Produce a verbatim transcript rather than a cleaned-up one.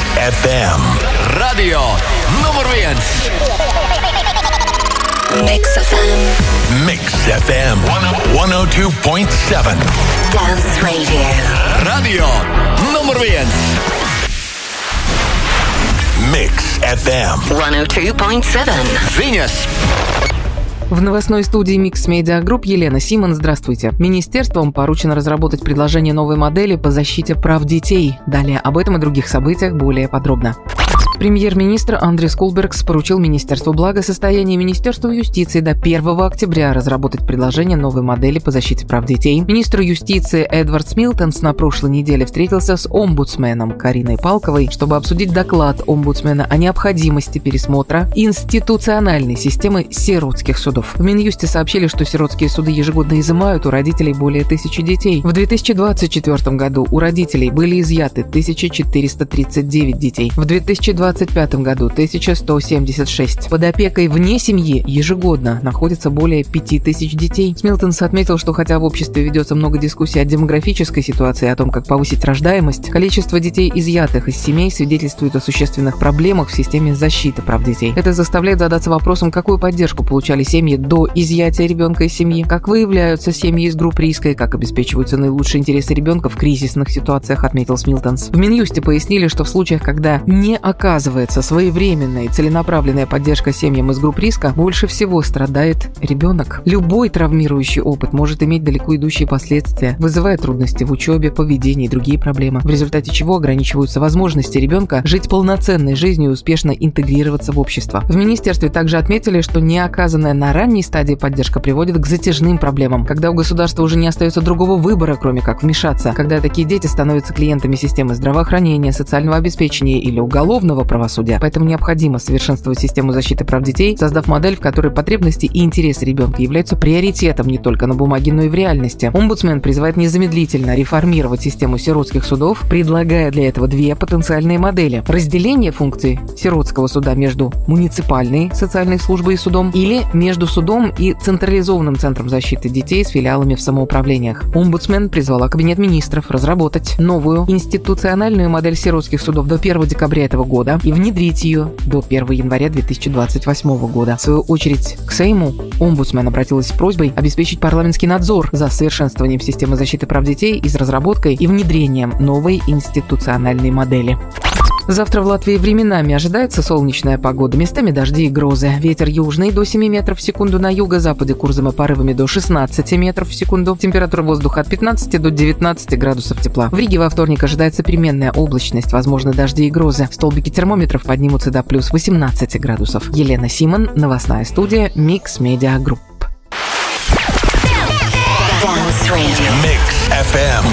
эф эм. Radio nummer viens. Mix эф эм. Mix эф эм сто два целых семь. Dance Radio. Radio nummer viens. Mix эф эм сто два целых семь. Viņas. В новостной студии Mix Media Group Елена Симон. Здравствуйте. Министерством поручено разработать предложение новой модели по защите прав детей. Далее об этом и других событиях более подробно. Премьер-министр Андрис Кулбергс поручил Министерству благосостояния и Министерству юстиции до первого октября разработать предложение новой модели по защите прав детей. Министр юстиции Эдвард Смилтонс на прошлой неделе встретился с омбудсменом Кариной Палковой, чтобы обсудить доклад омбудсмена о необходимости пересмотра институциональной системы сиротских судов. В Минюсте сообщили, что сиротские суды ежегодно изымают у родителей более тысячи детей. В две тысячи двадцать четвёртом году у родителей были изъяты тысяча четыреста тридцать девять детей. В две тысячи двадцать пятом году тысяча сто семьдесят шесть. Под опекой вне семьи ежегодно находится более пяти тысяч детей. Смилтонс отметил, что хотя в обществе ведется много дискуссий о демографической ситуации, о том, как повысить рождаемость, количество детей, изъятых из семей, свидетельствует о существенных проблемах в системе защиты прав детей. Это заставляет задаться вопросом, какую поддержку получали семьи до изъятия ребенка из семьи, как выявляются семьи из групп риска и как обеспечиваются наилучшие интересы ребенка в кризисных ситуациях, отметил Смилтонс. В Минюсте пояснили, что в случаях, когда не оказывается Оказывается, своевременная и целенаправленная поддержка семьям из групп риска, больше всего страдает ребенок. Любой травмирующий опыт может иметь далеко идущие последствия, вызывая трудности в учебе, поведении и другие проблемы, в результате чего ограничиваются возможности ребенка жить полноценной жизнью и успешно интегрироваться в общество. В министерстве также отметили, что неоказанная на ранней стадии поддержка приводит к затяжным проблемам, когда у государства уже не остается другого выбора, кроме как вмешаться, когда такие дети становятся клиентами системы здравоохранения, социального обеспечения или уголовного правосудия. Поэтому необходимо совершенствовать систему защиты прав детей, создав модель, в которой потребности и интересы ребенка являются приоритетом не только на бумаге, но и в реальности. Омбудсмен призывает незамедлительно реформировать систему сиротских судов, предлагая для этого две потенциальные модели: разделение функций сиротского суда между муниципальной социальной службой и судом или между судом и централизованным центром защиты детей с филиалами в самоуправлениях. Омбудсмен призвала Кабинет министров разработать новую институциональную модель сиротских судов до первого декабря этого года и внедрить ее до первого января две тысячи двадцать восьмого года. В свою очередь, к Сейму омбудсмен обратилась с просьбой обеспечить парламентский надзор за совершенствованием системы защиты прав детей и с разработкой и внедрением новой институциональной модели. Завтра в Латвии временами ожидается солнечная погода, местами дожди и грозы. Ветер южный до семи метров в секунду, на юго-западе курсами порывами до шестнадцати метров в секунду. Температура воздуха от пятнадцати до девятнадцати градусов тепла. В Риге во вторник ожидается переменная облачность, возможны дожди и грозы. Столбики термометров поднимутся до плюс восемнадцати градусов. Елена Симон, новостная студия Mix Media Group. Mix эф эм